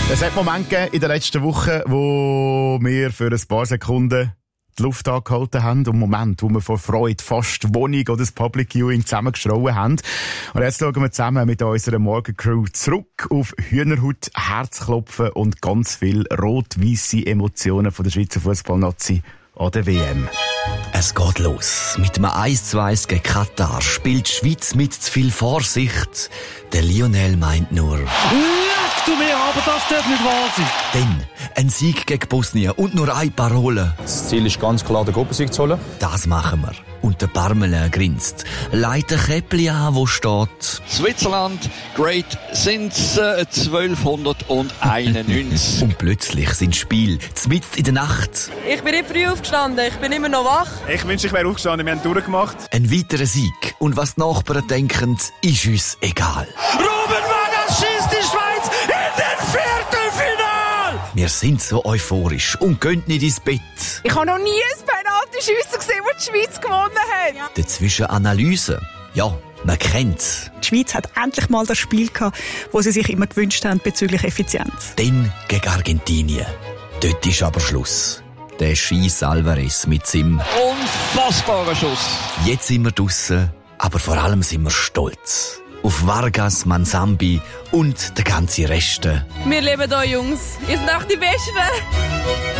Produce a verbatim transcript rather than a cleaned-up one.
Es hat Momente gegeben in den letzten Wochen, wo wir für ein paar Sekunden die Luft angehalten haben. Und Moment, wo wir vor Freude fast die Wohnung oder das Public Viewing zusammengeschrauen haben. Und jetzt schauen wir zusammen mit unserer Morgencrew zurück auf Hühnerhaut, Herzklopfen und ganz viel rot-weisse Emotionen von der Schweizer Fußballnazi an der W M. Es geht los. Mit einem eins zu eins gegen Katar spielt die Schweiz mit zu viel Vorsicht. Der Lionel meint nur... Leck du mir, aber das darf nicht wahr sein. Dann ein Sieg gegen Bosnien und nur eine Parole. Das Ziel ist ganz klar, den Gruppensieg zu holen. Das machen wir. Und der Parmelin grinst. Leitet ein Käppli an, wo steht... Switzerland, great since uh, zwölfhunderteinundneunzig. Und plötzlich sind Spiel mitten in der Nacht. Ich bin nicht früh aufgestanden, ich bin immer noch wach. Ich wünsche, ich wäre aufgestanden, wir haben durchgemacht. Ein weiterer Sieg. Und was die Nachbarn denken, ist uns egal. Ruben Vargas schießt die Schweiz in den Viertelfinale! Wir sind so euphorisch und gehen nicht ins Bett. Ich habe noch nie ein Penalty-Schiessen gesehen, wo die Schweiz gewonnen hat. Ja. Dazwischen Analyse. Ja, man kennt's. Die Schweiz hat endlich mal das Spiel gehabt, das sie sich immer gewünscht haben bezüglich Effizienz. Dann gegen Argentinien. Dort ist aber Schluss. Der Scheiss Alvarez mit seinem Unfassbarer Schuss. Jetzt sind wir draussen, aber vor allem sind wir stolz. Auf Vargas, Mansambi und der ganze Reste. Wir leben hier, Jungs. Ihr seid auch die Besten.